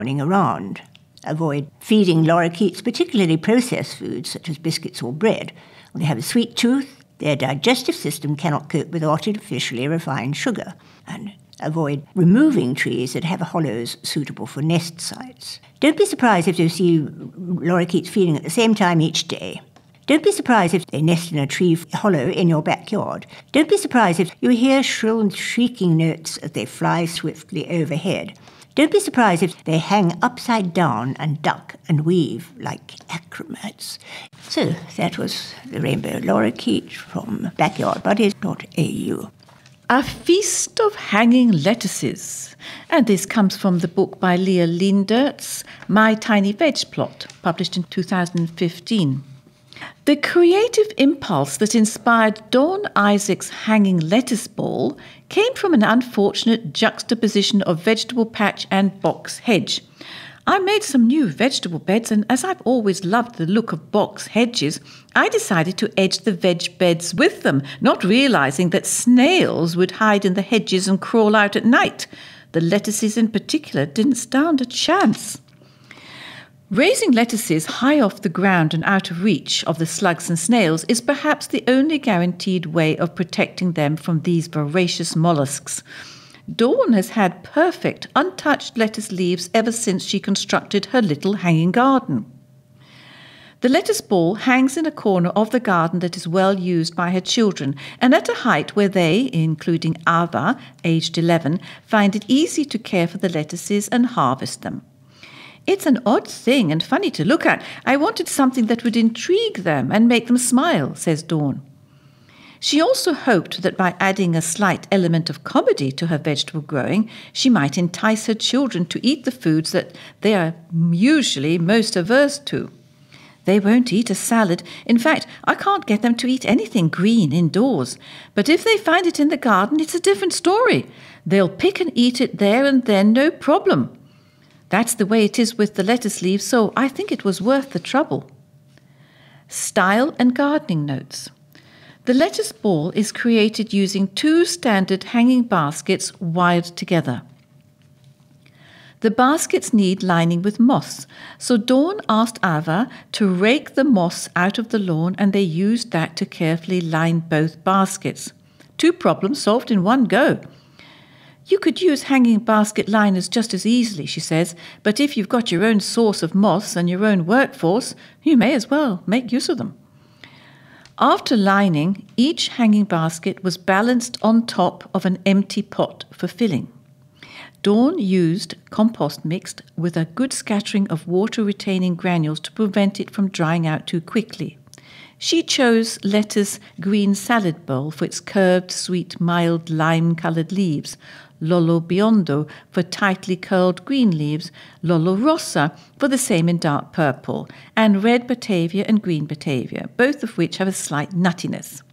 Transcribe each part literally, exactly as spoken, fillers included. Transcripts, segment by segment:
running around. Avoid feeding lorikeets, particularly processed foods such as biscuits or bread. When they have a sweet tooth, their digestive system cannot cope with artificially refined sugar. And avoid removing trees that have hollows suitable for nest sites. Don't be surprised if you see lorikeets feeding at the same time each day. Don't be surprised if they nest in a tree hollow in your backyard. Don't be surprised if you hear shrill and shrieking notes as they fly swiftly overhead. Don't be surprised if they hang upside down and duck and weave like acrobats. So that was the rainbow lorikeet from backyard buddies dot a u. A Feast of Hanging Lettuces. And this comes from the book by Leah Leendertz, My Tiny Veg Plot, published in two thousand fifteen. The creative impulse that inspired Dawn Isaac's hanging lettuce ball came from an unfortunate juxtaposition of vegetable patch and box hedge. I made some new vegetable beds, and as I've always loved the look of box hedges, I decided to edge the veg beds with them, not realising that snails would hide in the hedges and crawl out at night. The lettuces in particular didn't stand a chance. Raising lettuces high off the ground and out of reach of the slugs and snails is perhaps the only guaranteed way of protecting them from these voracious mollusks. Dawn has had perfect, untouched lettuce leaves ever since she constructed her little hanging garden. The lettuce ball hangs in a corner of the garden that is well used by her children, and at a height where they, including Ava, aged eleven, find it easy to care for the lettuces and harvest them. It's an odd thing and funny to look at. I wanted something that would intrigue them and make them smile, says Dawn. She also hoped that by adding a slight element of comedy to her vegetable growing, she might entice her children to eat the foods that they are usually most averse to. They won't eat a salad. In fact, I can't get them to eat anything green indoors. But if they find it in the garden, it's a different story. They'll pick and eat it there and then, no problem. That's the way it is with the lettuce leaves, so I think it was worth the trouble. Style and gardening notes. The lettuce ball is created using two standard hanging baskets wired together. The baskets need lining with moss, so Dawn asked Ava to rake the moss out of the lawn, and they used that to carefully line both baskets. Two problems solved in one go. You could use hanging basket liners just as easily, she says, but if you've got your own source of moss and your own workforce, you may as well make use of them. After lining, each hanging basket was balanced on top of an empty pot for filling. Dawn used compost mixed with a good scattering of water-retaining granules to prevent it from drying out too quickly. She chose lettuce green salad bowl for its curved, sweet, mild lime-coloured leaves, Lollo Biondo for tightly curled green leaves, Lollo Rossa for the same in dark purple, and red Batavia and green Batavia, both of which have a slight nuttiness.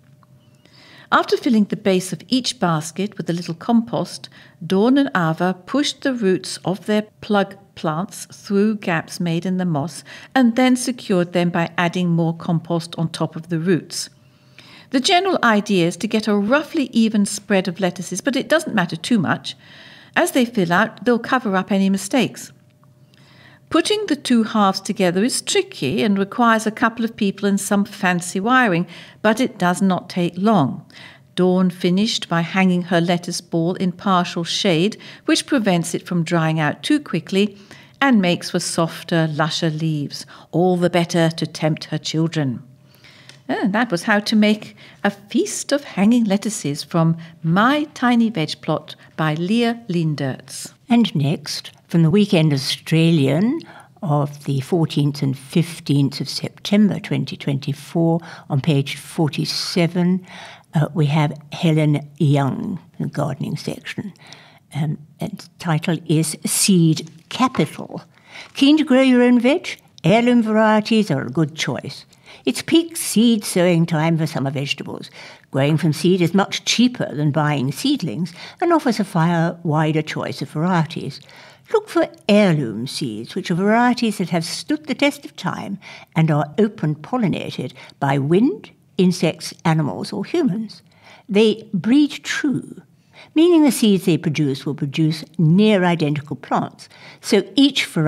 After filling the base of each basket with a little compost, Dawn and Ava pushed the roots of their plug plants through gaps made in the moss and then secured them by adding more compost on top of the roots. The general idea is to get a roughly even spread of lettuces, but it doesn't matter too much. As they fill out, they'll cover up any mistakes. Putting the two halves together is tricky and requires a couple of people and some fancy wiring, but it does not take long. Dawn finished by hanging her lettuce ball in partial shade, which prevents it from drying out too quickly and makes for softer, lusher leaves, all the better to tempt her children. And that was how to make a feast of hanging lettuces from My Tiny Veg Plot by Leah Leendertz. And next, from the Weekend Australian of the fourteenth and fifteenth of September twenty twenty-four, on page forty-seven, uh, we have Helen Young, the gardening section. Um, and the title is Seed Capital. Keen to grow your own veg? Heirloom varieties are a good choice. It's peak seed sowing time for summer vegetables. Growing from seed is much cheaper than buying seedlings and offers a far wider choice of varieties. Look for heirloom seeds, which are varieties that have stood the test of time and are open-pollinated by wind, insects, animals, or humans. They breed true. meaning the seeds they produce will produce near identical plants. So each variety